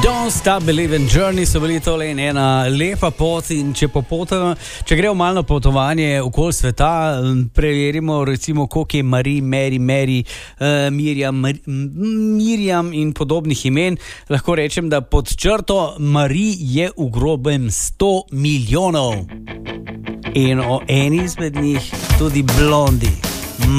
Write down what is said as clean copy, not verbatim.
Don't Stop Believing, Journey so bili tole in ena lepa pot in če gremo malo na potovanje okoli sveta, preverimo recimo, koliko je Mary, Mirjam in podobnih imen. Lahko rečem, da pod črto Mari je v grobem 100 milijonov in o eni izmed njih tudi Blondie.